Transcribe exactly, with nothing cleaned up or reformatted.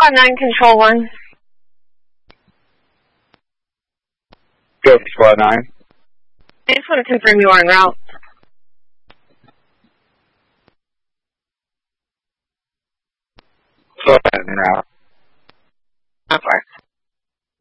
Squad nine, Control one. Go for Squad nine. I just want to confirm you are en route. Squad nine en route. How far?